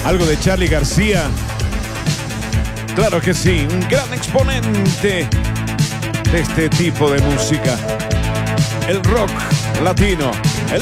Algo de Charly García. Claro que sí, un gran exponente de este tipo de música. El rock latino.